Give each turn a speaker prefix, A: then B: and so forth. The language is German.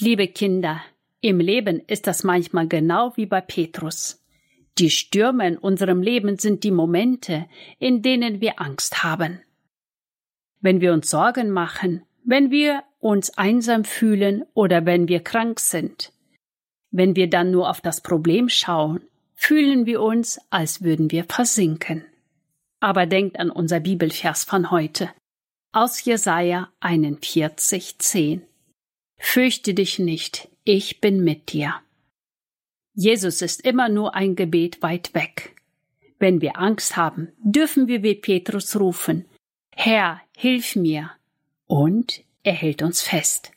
A: Liebe Kinder, im Leben ist das manchmal genau wie bei Petrus. Die Stürme in unserem Leben sind die Momente, in denen wir Angst haben. Wenn wir uns Sorgen machen, wenn wir uns einsam fühlen oder wenn wir krank sind. Wenn wir dann nur auf das Problem schauen, fühlen wir uns, als würden wir versinken. Aber denkt an unser Bibelvers von heute, aus Jesaja 41,10. Fürchte dich nicht, ich bin mit dir. Jesus ist immer nur ein Gebet weit weg. Wenn wir Angst haben, dürfen wir wie Petrus rufen, Herr, hilf mir! Und er hält uns fest.